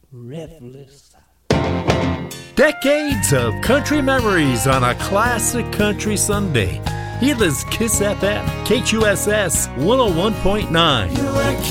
breathless. Decades of country memories on a classic country Sunday. Here is Kiss FM, KQSS 101.9.